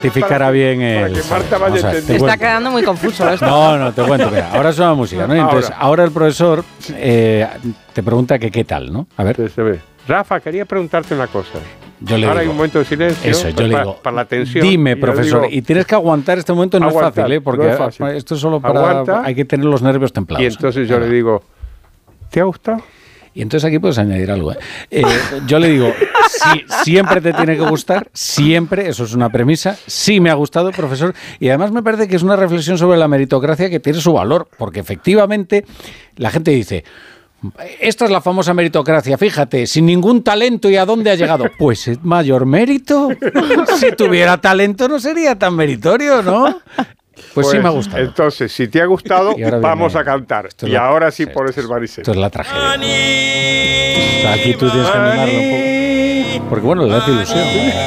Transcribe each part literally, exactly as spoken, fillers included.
Identificara bien el... Para que Marta vaya Vamos a ver, entendiendo. te Está cuento. quedando muy confuso esto. No, no, te cuento. Mira, ahora suena música, ¿no? Y entonces, Ahora. ahora el profesor eh, te pregunta que qué tal, ¿no? A ver, Sí, se ve. Rafa, quería preguntarte una cosa. yo le Ahora hay digo... un momento de silencio. Eso, yo pues, le para, digo... para la tensión. Dime, y yo profesor, digo, y tienes que aguantar este momento, no Aguantar, es fácil, ¿eh? Porque no es fácil. esto es solo para... Aguanta. Hay que tener los nervios templados. y entonces yo Venga. le digo, ¿te ha gustado? Y entonces aquí puedes añadir algo. ¿eh? Eh, yo le digo, sí, siempre te tiene que gustar, siempre, eso es una premisa. Sí me ha gustado, profesor. Y además me parece que es una reflexión sobre la meritocracia que tiene su valor, porque efectivamente la gente dice... Esta es la famosa meritocracia, fíjate, sin ningún talento y a dónde ha llegado. Pues es mayor mérito. Si tuviera talento no sería tan meritorio, ¿no? Pues, sí me ha gustado. Entonces, si te ha gustado, Y ahora vamos viene- a cantar. esto es Y la- ahora sí sí, pones esto el es- Maricel. Esto es la tragedia. O sea, aquí tú tienes que animarlo un poco. Porque bueno, le hace ilusión.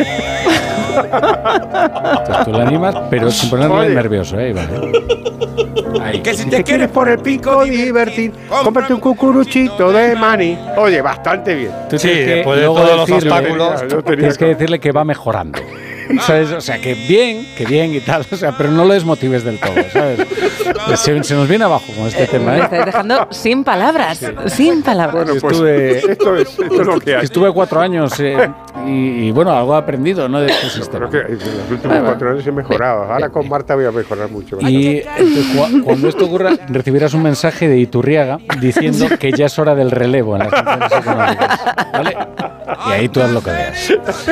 Entonces tú la animas, pero sin ponerle Oye. nervioso, ¿eh, Iván? Ahí. Que si te quieres por el pico divertir, cómprate un cucuruchito de maní. Oye, bastante bien. Tú Sí, tienes que después de luego todos los decirle- obstáculos, Yo tenía Tienes que que- decirle que va mejorando. ¿Sabes? O sea, que bien, que bien y tal, o sea, pero no lo desmotives del todo, ¿sabes? Se, se nos viene abajo con este tema, Me ¿eh? estáis dejando sin palabras, sin palabras. Bueno, pues Estuve- esto, es, esto es lo que hay. Estuve cuatro años eh, y, y, bueno, algo he aprendido, ¿no? De este sistema. Creo que en los últimos cuatro años he mejorado. Ahora con Marta voy a mejorar mucho. Y entonces, cu- cuando esto ocurra, recibirás un mensaje de Iturriaga diciendo que ya es hora del relevo en las funciones económicas, ¿vale? Y ahí tú haz lo que veas.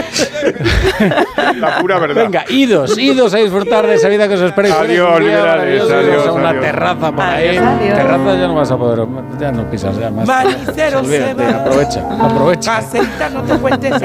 La pura verdad. Venga, idos, idos a disfrutar de esa vida que os espera. Y Adiós, un día liberales, maravilloso, adiós, a una adiós. terraza por ahí. Adiós, adiós. Terraza ya no vas a poder, ya no pisas ya más. Maricero se Olvídate, va. aprovecha, aprovecha. Caserita, no te cuentes